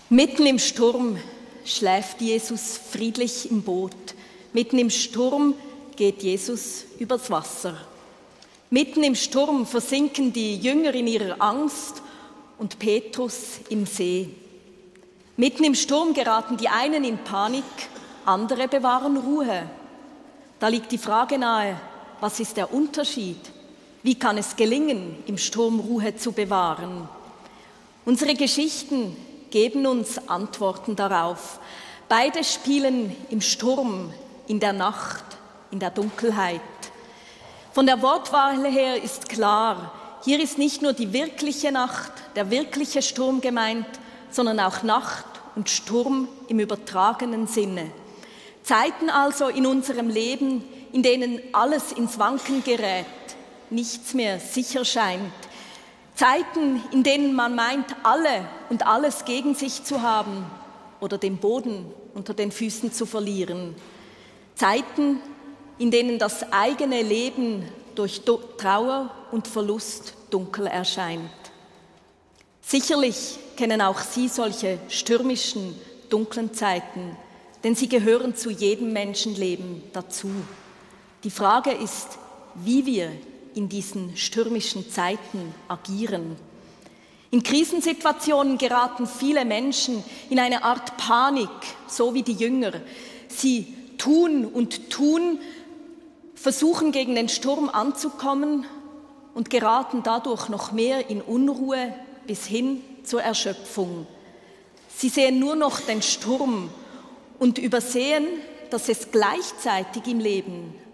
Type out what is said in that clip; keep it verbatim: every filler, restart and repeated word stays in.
Mitten im Sturm schläft Jesus friedlich im Boot. Mitten im Sturm geht Jesus übers Wasser. Mitten im Sturm versinken die Jünger in ihrer Angst und Petrus im See. Mitten im Sturm geraten die einen in Panik, andere bewahren Ruhe. Da liegt die Frage nahe, was ist der Unterschied? Wie kann es gelingen, im Sturm Ruhe zu bewahren? Unsere Geschichten geben uns Antworten darauf. Beide spielen im Sturm, in der Nacht, in der Dunkelheit. Von der Wortwahl her ist klar, hier ist nicht nur die wirkliche Nacht, der wirkliche Sturm gemeint, sondern auch Nacht und Sturm im übertragenen Sinne. Zeiten also in unserem Leben, in denen alles ins Wanken gerät, nichts mehr sicher scheint. Zeiten, in denen man meint, alle und alles gegen sich zu haben oder den Boden unter den Füßen zu verlieren. Zeiten, in denen das eigene Leben durch Trauer und Verlust dunkel erscheint. Sicherlich kennen auch Sie solche stürmischen, dunklen Zeiten, denn sie gehören zu jedem Menschenleben dazu. Die Frage ist, wie wir in diesen stürmischen Zeiten agieren. In Krisensituationen geraten viele Menschen in eine Art Panik, so wie die Jünger. Sie tun und tun, versuchen gegen den Sturm anzukommen und geraten dadurch noch mehr in Unruhe bis hin zur Erschöpfung. Sie sehen nur noch den Sturm und übersehen, dass es gleichzeitig im Leben